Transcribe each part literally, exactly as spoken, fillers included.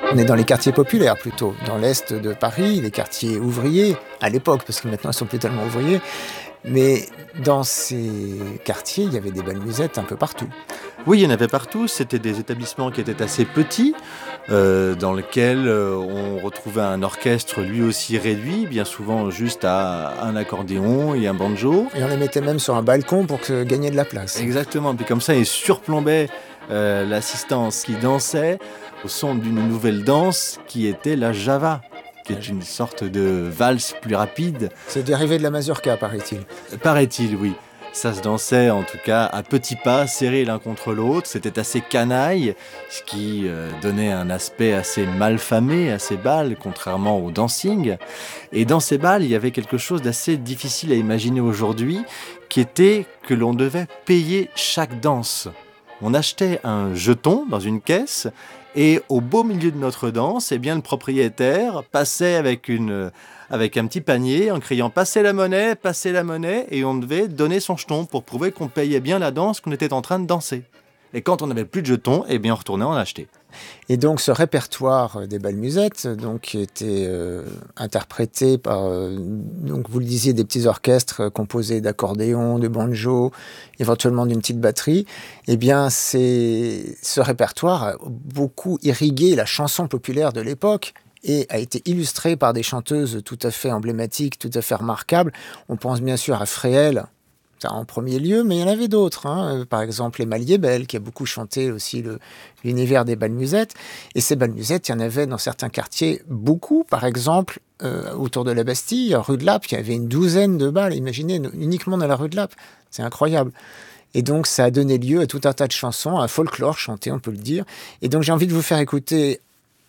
On est dans les quartiers populaires plutôt, dans l'est de Paris, les quartiers ouvriers, à l'époque, parce que maintenant ils sont plus tellement ouvriers. Mais dans ces quartiers, il y avait des bals musettes un peu partout. Oui, il y en avait partout. C'était des établissements qui étaient assez petits, euh, dans lesquels euh, on retrouvait un orchestre lui aussi réduit, bien souvent juste à un accordéon et un banjo. Et on les mettait même sur un balcon pour que, gagner de la place. Exactement. Puis comme ça, ils surplombaient euh, l'assistance qui dansait au son d'une nouvelle danse qui était la java, qui est une sorte de valse plus rapide. C'est dérivé de la mazurka, paraît-il. Paraît-il, oui. Ça se dansait en tout cas à petits pas, serrés l'un contre l'autre. C'était assez canaille, ce qui euh, donnait un aspect assez malfamé à ces bals, contrairement au dancing. Et dans ces bals, il y avait quelque chose d'assez difficile à imaginer aujourd'hui, qui était que l'on devait payer chaque danse. On achetait un jeton dans une caisse, et au beau milieu de notre danse, eh bien, le propriétaire passait avec, une, avec un petit panier en criant « Passez la monnaie, passez la monnaie » et on devait donner son jeton pour prouver qu'on payait bien la danse qu'on était en train de danser. Et quand on n'avait plus de jetons, eh bien, on retournait en acheter. Et donc ce répertoire des bals musettes, donc, qui était euh, interprété par, euh, donc, vous le disiez, des petits orchestres composés d'accordéons, de banjo, éventuellement d'une petite batterie, eh bien c'est, ce répertoire a beaucoup irrigué la chanson populaire de l'époque et a été illustré par des chanteuses tout à fait emblématiques, tout à fait remarquables. On pense bien sûr à Fréhel, en premier lieu, mais il y en avait d'autres. Hein. Par exemple, Emma Liebel, qui a beaucoup chanté aussi le, l'univers des bals musettes. Et ces bals musettes, il y en avait dans certains quartiers beaucoup. Par exemple, euh, autour de la Bastille, rue de Lappe, il y avait une douzaine de bals. Imaginez, uniquement dans la rue de Lappe. C'est incroyable. Et donc, ça a donné lieu à tout un tas de chansons, à un folklore chanté, on peut le dire. Et donc, j'ai envie de vous faire écouter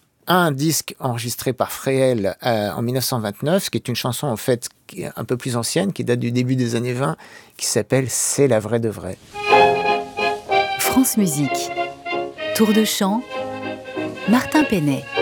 un disque enregistré par Fréhel euh, en dix-neuf cent vingt-neuf, qui est une chanson en fait qui est un peu plus ancienne, qui date du début des années vingt, qui s'appelle « C'est la vraie de vraie ». France Musique, Tour de chant, Martin Penet.